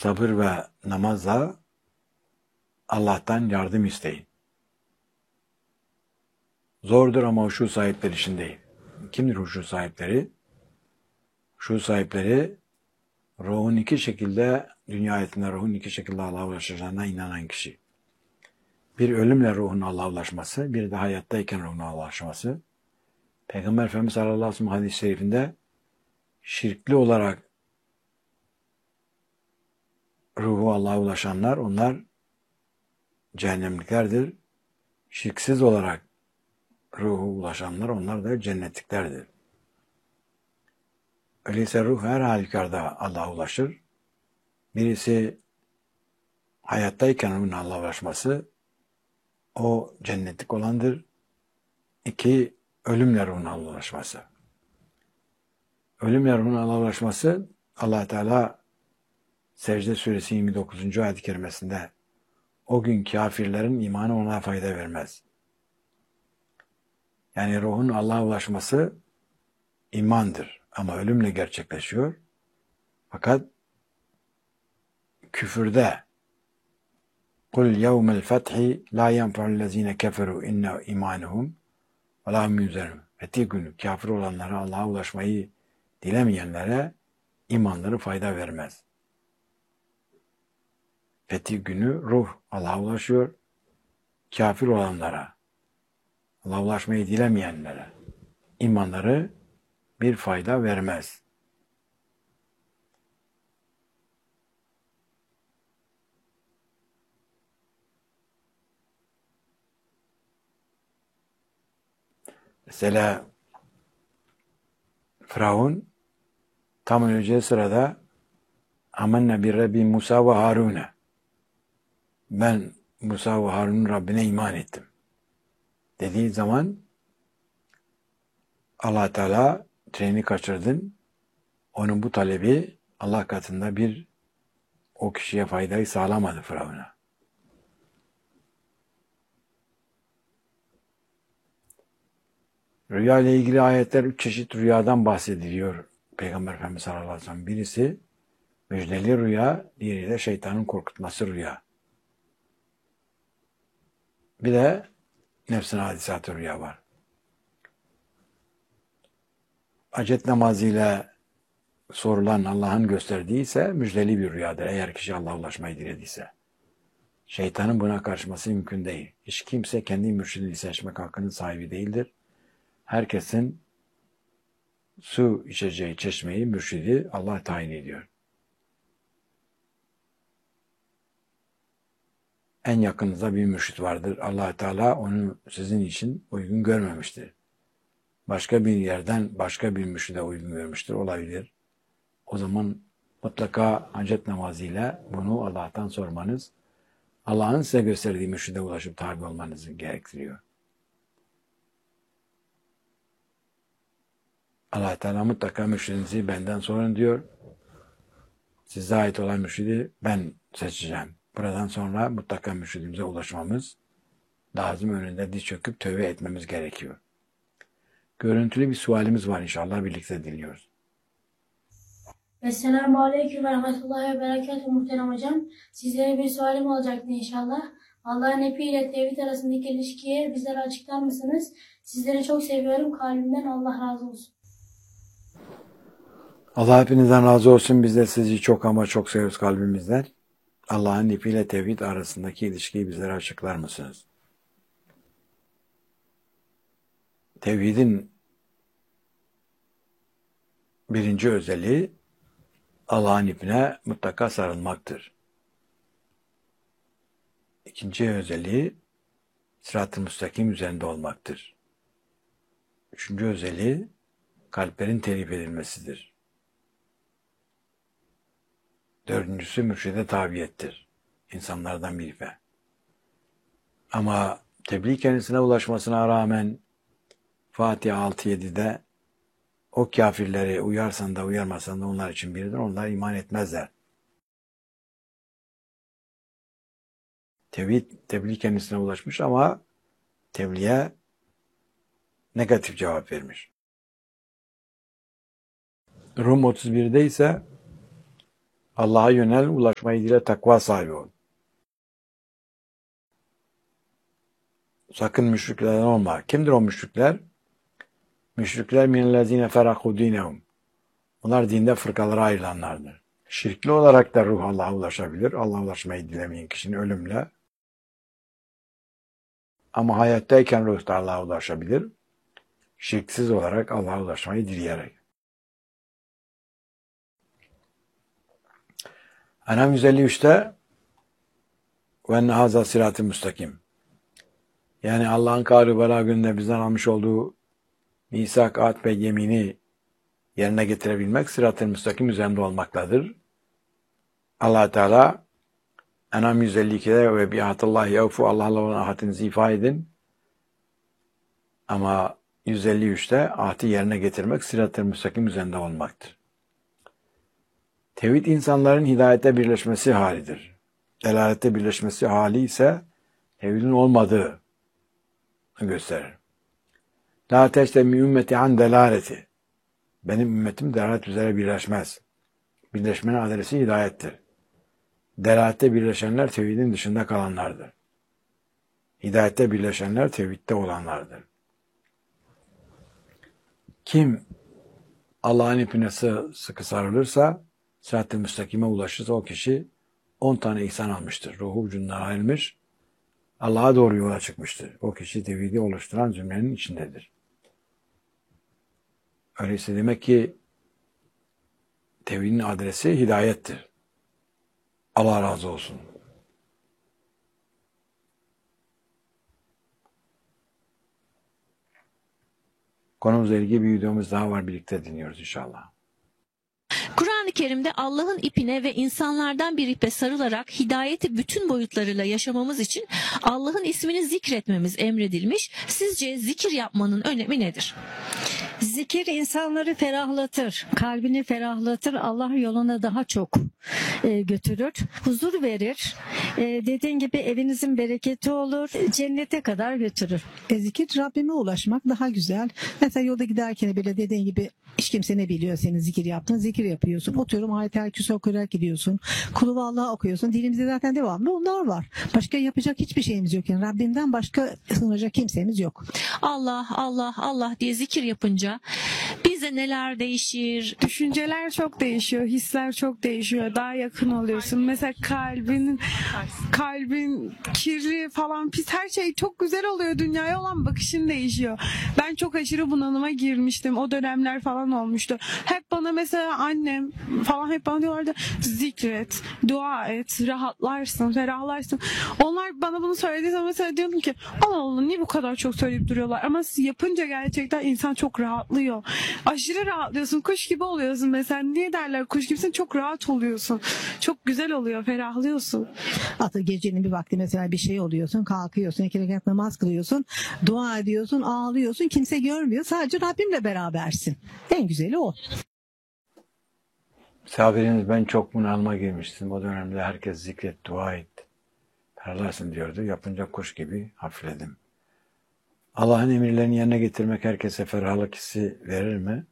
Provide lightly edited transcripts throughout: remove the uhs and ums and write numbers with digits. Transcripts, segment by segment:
sabır ve namazla Allah'tan yardım isteyin. Zordur ama huşu sahipleri için değil. Kimdir huşu sahipleri? Huşu sahipleri ruhun iki şekilde, dünya hayatında ruhun iki şekilde Allah'a ulaşacağına inanan kişi. Bir ölümle ruhun Allah'a ulaşması, bir de hayattayken ruhun Allah'a ulaşması. Peygamber Efendimiz sallallahu aleyhi ve sellem hadis-i şerifinde şirkli olarak ruhu Allah'a ulaşanlar, onlar cehennemliklerdir. Şirksiz olarak ruhu ulaşanlar, onlar da cennetliklerdir. Öyleyse ruh her halükarda Allah'a ulaşır. Birisi hayattayken ruhun Allah'a ulaşması, o cennetlik olandır. İki, ölümle ruhun Allah'a ulaşması. Ölümle ruhun Allah'a ulaşması, Allah Teala Secde Suresi 29. ayet-i kerimesinde o gün kafirlerin imanı ona fayda vermez. Yani ruhun Allah'a ulaşması imandır ama ölümle gerçekleşiyor. Fakat küfürde قُلْ يَوْمَ الْفَتْحِ لَا يَنْفَعُ الَّذ۪ينَ كَفَرُوا اِنَّ اِمَانُهُمْ وَلَا هُمْ يُنْزَرُونَ Fetih günü kafir olanlara, Allah'a ulaşmayı dilemeyenlere imanları fayda vermez. Fetih günü ruh Allah'a ulaşıyor. Kafir olanlara, Allah'a ulaşmayı dilemeyenlere imanları bir fayda vermez. Mesela Firavun tam öleceği sırada amenne bir Rabbi Musa ve Harun'e, ben Musa ve Harun'un Rabbine iman ettim dediği zaman Allah Teala treni kaçırdın. Onun bu talebi Allah katında bir o kişiye faydayı sağlamadı Firavun'a. Rüya ile ilgili ayetler 3 çeşit rüyadan bahsediliyor Peygamber Efendimiz sallallahu aleyhi ve sellem. Birisi müjdeli rüya, diğeri de şeytanın korkutması rüya. Bir de nefsin hadisatı rüya var. Hacet namazıyla sorulan Allah'ın gösterdiği ise müjdeli bir rüyadır. Eğer kişi Allah'a ulaşmayı dilediyse. Şeytanın buna karışması mümkün değil. Hiç kimse kendi mürşidini seçmek hakkının sahibi değildir. Herkesin su içeceği çeşmeyi, mürşidi Allah tayin ediyor. En yakınınızda bir mürşit vardır. Allah Teala onu sizin için uygun görmemiştir. Başka bir yerden başka bir mürşide uygun görmüştür. Olabilir. O zaman mutlaka hacet namazıyla bunu Allah'tan sormanız, Allah'ın size gösterdiği mürşide ulaşıp tabi olmanızı gerektiriyor. Allah Teala mutlaka mürşidinizi benden sorun diyor. Size ait olan mürşidi ben seçeceğim. Buradan sonra mutlaka mürşidimize ulaşmamız lazım, önünde diz çöküp tövbe etmemiz gerekiyor. Görüntülü bir sualimiz var, inşallah birlikte dinliyoruz. Esselamu Aleyküm ve Rahmetullahi ve Berekatuhu muhterem hocam. Sizlere bir sualim olacaktı inşallah. Allah'ın epi ile tevhid arasındaki ilişkiyi bizlere açıklar mısınız? Sizleri çok seviyorum. Kalbimden Allah razı olsun. Allah hepinizden razı olsun. Biz de sizi çok ama çok seviyoruz kalbimizden. Allah'ın ipi ile tevhid arasındaki ilişkiyi bizlere açıklar mısınız? Tevhidin birinci özelliği Allah'ın ipine mutlaka sarılmaktır. İkinci özelliği sırat-ı müstakim üzerinde olmaktır. Üçüncü özelliği kalplerin telif edilmesidir. Dördüncüsü mürşide tabiyettir. İnsanlardan biri. Ama tebliğ kendisine ulaşmasına rağmen Fatiha 6-7'de o kafirleri uyarsan da uyarmasan da onlar için biridir. Onlar iman etmezler. Tebliğ kendisine ulaşmış ama tebliğe negatif cevap vermiş. Rum 31'de ise Allah'a yönel, ulaşmayı dile, takva sahibi ol. Sakın müşriklerden olma. Kimdir o müşrikler? Müşrikler minellezine feraku dinehum. Bunlar dinde fırkalara ayrılanlardır. Şirkli olarak da ruh Allah'a ulaşabilir. Allah'a ulaşmayı dilemeyen kişinin ölümle. Ama hayattayken ruh da Allah'a ulaşabilir. Şirksiz olarak Allah'a ulaşmayı dileyerek. Enam 153'te ve enne haza sirat-ı müstakim. Yani Allah'ın kâr-ı bela gününde bizden almış olduğu misak, ahd ve yemini yerine getirebilmek sırat-ı müstakim üzerinde olmaktadır. Allah Teala Enam 152'de ve bi'ahdillahi yevfu, Allah'la olan ahadinizi ifa edin. Ama 153'te ahdi yerine getirmek sırat-ı müstakim üzerinde olmaktır. Tevhid insanların hidayette birleşmesi halidir. Delalette birleşmesi hali ise tevhidin olmadığı gösterir. La teştemi ümmeti an delaleti. Benim ümmetim delalet üzere birleşmez. Birleşmenin adresi hidayettir. Delalette birleşenler tevhidin dışında kalanlardır. Hidayette birleşenler tevhidde olanlardır. Kim Allah'ın ipine sıkı sarılırsa, sırat-ı müstakime ulaşırsa o kişi 10 tane ihsan almıştır. Ruhu ucundan ayrılmış, Allah'a doğru yola çıkmıştır. O kişi tevhidi oluşturan zümrenin içindedir. Öyleyse demek ki tevhidin adresi hidayettir. Allah razı olsun. Konumuzla ilgili bir videomuz daha var. Birlikte dinliyoruz inşallah. Kur'an-ı Kerim'de Allah'ın ipine ve insanlardan bir ipe sarılarak hidayeti bütün boyutlarıyla yaşamamız için Allah'ın ismini zikretmemiz emredilmiş. Sizce zikir yapmanın önemi nedir? Zikir insanları ferahlatır, kalbini ferahlatır, Allah yoluna daha çok götürür, huzur verir. Dediğin gibi evinizin bereketi olur, cennete kadar götürür. Zikir Rabbime ulaşmak daha güzel. Mesela yolda giderken bile dediğin gibi hiç kimse ne biliyor senin zikir yaptığını, zikir yapıyorsun. Oturuyorum Ayet-el Kürsü okuyarak gidiyorsun. Kulu vallahi okuyorsun. Dilimizde zaten devamlı onlar var. Başka yapacak hiçbir şeyimiz yok. Yani Rabbimden başka sığınacak kimsemiz yok. Allah, Allah, Allah diye zikir yapınca bize neler değişir? Düşünceler çok değişiyor, hisler çok değişiyor. Daha yakın oluyorsun. Mesela kalbin kirli falan pis her şey çok güzel oluyor. Dünyaya olan bakışın değişiyor. Ben çok aşırı bunalıma girmiştim. O dönemler falan olmuştu. Hep bana mesela annem falan hep bana diyorlardı zikret, dua et, rahatlarsın, ferahlarsın. Onlar bana bunu söylediği zaman mesela diyordum ki Allah Allah niye bu kadar çok söyleyip duruyorlar? Ama yapınca gerçekten insan çok rahatlıyor. Aşırı rahatlıyorsun. Kuş gibi oluyorsun mesela. Niye derler kuş gibisin? Çok rahat oluyorsun. Çok güzel oluyor. Ferahlıyorsun. Hatta gecenin bir vakti mesela bir şey oluyorsun, kalkıyorsun, 2 rekat namaz kılıyorsun, dua ediyorsun, ağlıyorsun, kimse görmüyor. Sadece Rabbimle berabersin. En güzeli o. Misafiriniz ben çok bunalıma girmiştim. O dönemde herkes zikret, dua et, ferahlarsın diyordu. Yapınca kuş gibi hafifledim. Allah'ın emirlerini yerine getirmek herkese ferahlık hissi verir mi?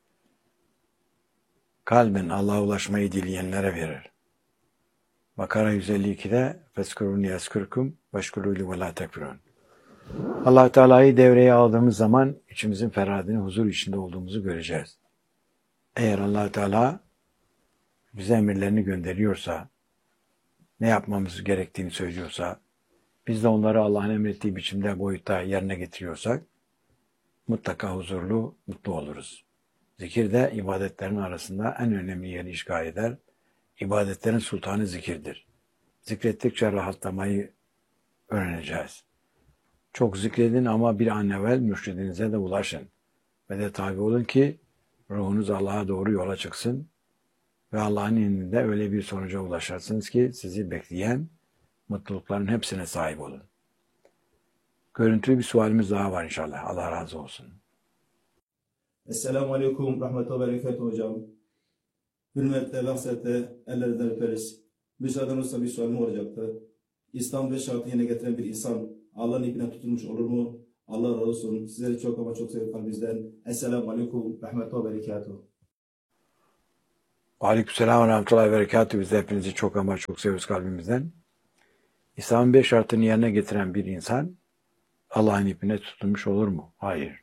Kalben Allah'a ulaşmayı dileyenlere verir. Bakara 152'de Feskuruni yeskurkum veşkuruli ve la tekfurun. Allah Teala'yı devreye aldığımız zaman içimizin ferahını, huzur içinde olduğumuzu göreceğiz. Eğer Allah Teala bize emirlerini gönderiyorsa, ne yapmamız gerektiğini söylüyorsa, biz de onları Allah'ın emrettiği biçimde, boyutta yerine getiriyorsak, mutlaka huzurlu, mutlu oluruz. Zikir de ibadetlerin arasında en önemli yeri işgal eder. İbadetlerin sultanı zikirdir. Zikrettikçe rahatlamayı öğreneceğiz. Çok zikredin ama bir an evvel mürşidinize de ulaşın. Ve de tabi olun ki ruhunuz Allah'a doğru yola çıksın. Ve Allah'ın indinde öyle bir sonuca ulaşırsınız ki sizi bekleyen mutlulukların hepsine sahip olun. Görüntülü bir sualimiz daha var inşallah. Allah razı olsun. Esselamu Aleyküm Rahmetullahi ve Berekatuhu hocam. Hürmetle, bahsette, ellerinizden öperiz. Müsaaden olursa bir sualim olacaktı. İslam ve şartı yerine getiren bir insan Allah'ın ipine tutulmuş olur mu? Allah razı olsun. Sizleri çok ama çok seviyorum kalbimizden. Esselamu Aleyküm Rahmetullahi ve Berekatuhu. Aleykümselam ve rahmetullahi ve berekatuhu. Biz de hepinizi çok ama çok seviyoruz kalbimizden. İslam'ın 5 şartını yerine getiren bir insan Allah'ın ipine tutulmuş olur mu? Hayır.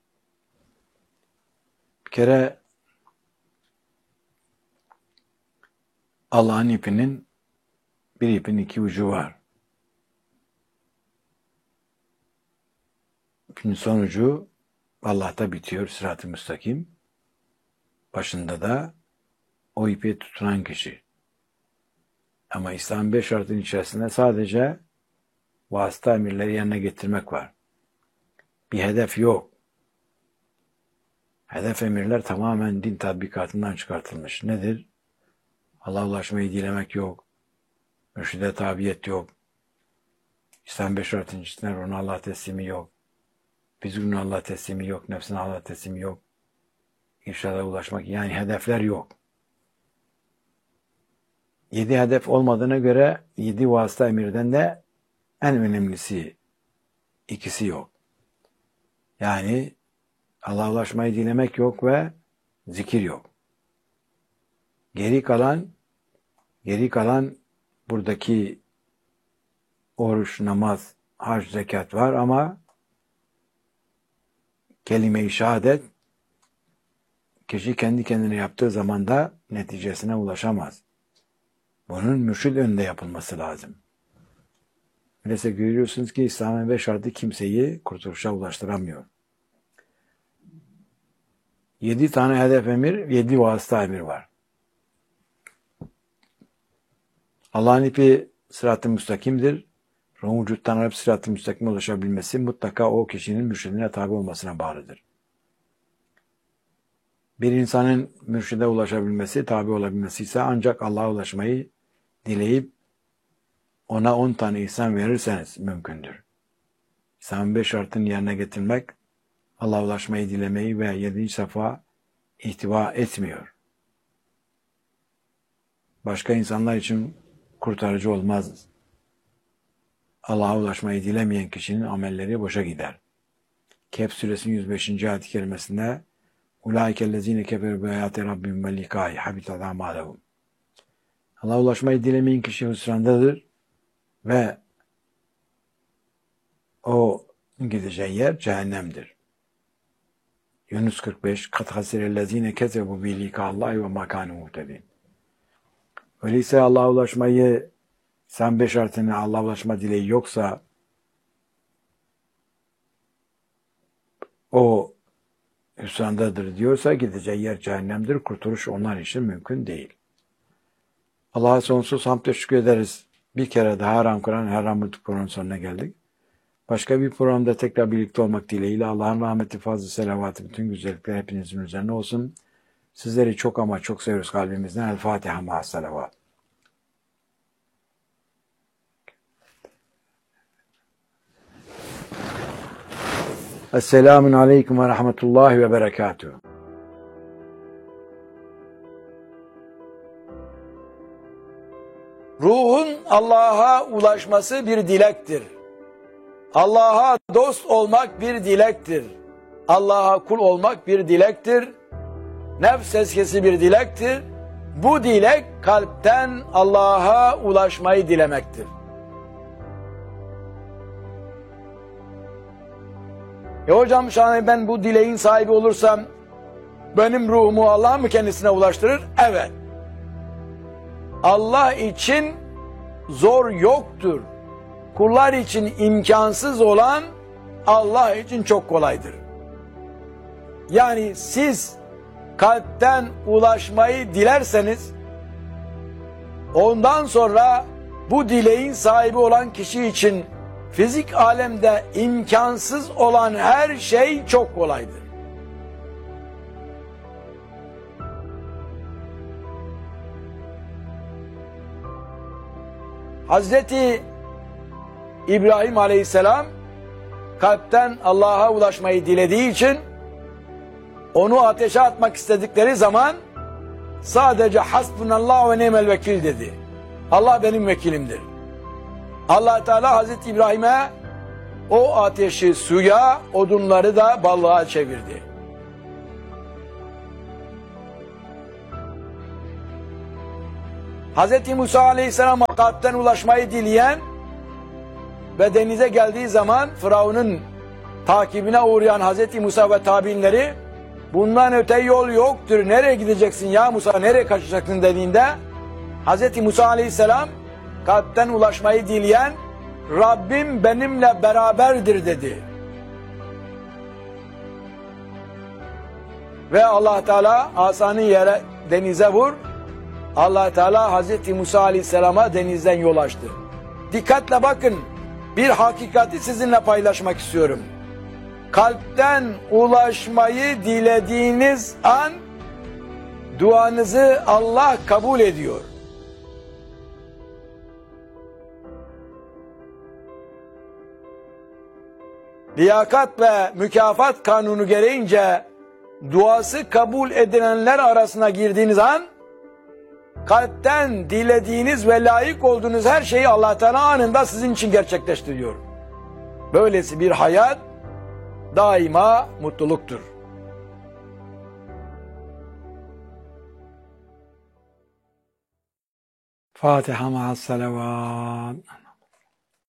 Bir kere Allah'ın ipinin bir ipin iki ucu var. İpin sonucu Allah'ta bitiyor, sırat-ı müstakim. Başında da o ipe tutunan kişi. Ama İslam'ın 5 şartının içerisinde sadece vasıta emirleri yerine getirmek var. Bir hedef yok. Hedef emirler tamamen din tatbikatından çıkartılmış. Nedir? Allah'a ulaşmayı dilemek yok. Mürşide tabiyet yok. İslam 5 şartının içerisinde ruhuna Allah teslimi yok. Fizikine Allah teslimi yok. Nefsine Allah teslimi yok. İrşada ulaşmak, yani hedefler yok. 7 hedef olmadığına göre 7 vasıta emirden de en önemlisi ikisi yok. Yani Allah'a ulaşmayı dilemek yok ve zikir yok. Geri kalan buradaki oruç, namaz, hac, zekat var ama kelime-i şehadet kişi kendi kendine yaptığı zaman da neticesine ulaşamaz. Bunun mürşid önünde yapılması lazım. Öyleyse görüyorsunuz ki İslam'ın 5 şartı kimseyi kurtuluşa ulaştıramıyor. 7 tane hedef emir, 7 vasıta emir var. Allah'ın ipi sırat-ı müstakimdir. Ruhun vücuttan alıp sırat-ı müstakime ulaşabilmesi mutlaka o kişinin mürşidine tabi olmasına bağlıdır. Bir insanın mürşide ulaşabilmesi, tabi olabilmesi ise ancak Allah'a ulaşmayı dileyip ona 10 tane ihsan verirseniz mümkündür. İslam'ın 5 şartını yerine getirmek, Allah'a ulaşmayı dilemeyi ve 7. safa ihtiva etmiyor. Başka insanlar için kurtarıcı olmaz. Allah'a ulaşmayı dilemeyen kişinin amelleri boşa gider. Kehf suresinin 105. ayet-i kerimesinde "Ulaikellezine keferu bi ayati rabbihim ve likâhi habitat a'malehum." Allah'a ulaşmayı dilemeyen kişi hüsrandadır ve o gideceği yer cehennemdir. Yunus 45 "Kat hasirellezine kezebu bi likâllahi ve makânu muhtedin." Öyleyse Allah'a ulaşmayı, sen 5 şartını Allah'a ulaşma dileği yoksa o hüsrandadır diyorsa gideceği yer cehennemdir. Kurtuluş onlar için mümkün değil. Allah'a sonsuz hamd teşekkür ederiz. Bir kere daha Haram Kur'an, Haram Multik programının sonuna geldik. Başka bir programda tekrar birlikte olmak dileğiyle Allah'ın rahmeti, fazlı, selavatı, bütün güzellikler hepinizin üzerine olsun. Sizleri çok ama çok seviyoruz kalbimizden. El Fatiha ma'a selavat. Esselamun aleyküm ve rahmetullahi ve berekatuhu. Ruhun Allah'a ulaşması bir dilektir. Allah'a dost olmak bir dilektir. Allah'a kul olmak bir dilektir. Nefs eskisi bir dilektir. Bu dilek kalpten Allah'a ulaşmayı dilemektir. Hocam şahane ben bu dileğin sahibi olursam benim ruhumu Allah mı kendisine ulaştırır? Evet. Allah için zor yoktur. Kullar için imkansız olan Allah için çok kolaydır. Yani siz kalpten ulaşmayı dilerseniz ondan sonra bu dileğin sahibi olan kişi için fizik alemde imkansız olan her şey çok kolaydır. Hazreti İbrahim Aleyhisselam kalpten Allah'a ulaşmayı dilediği için onu ateşe atmak istedikleri zaman sadece hasbunallah ve ni'mel vekil dedi. Allah benim vekilimdir. Allah Teala Hazreti İbrahim'e o ateşi suya, odunları da balığa çevirdi. Hz. Musa Aleyhisselam'a kalpten ulaşmayı dileyen ve denize geldiği zaman Firavun'un takibine uğrayan Hz. Musa ve tabiinleri bundan öte yol yoktur. Nereye gideceksin ya Musa, nereye kaçacaksın dediğinde Hz. Musa Aleyhisselam kalpten ulaşmayı dileyen Rabbim benimle beraberdir dedi. Ve Allah Teala asanı yere denize vur. Allah Teala Hz. Musa Aleyhisselam'a denizden yol açtı. Dikkatle bakın. Bir hakikati sizinle paylaşmak istiyorum. Kalpten ulaşmayı dilediğiniz an duanızı Allah kabul ediyor. Liyakat ve mükafat kanunu gereğince duası kabul edilenler arasına girdiğiniz an kalpten dilediğiniz ve layık olduğunuz her şeyi Allah Teala anında sizin için gerçekleştiriyor. Böylesi bir hayat daima mutluluktur. Fatiha ma'as salavat.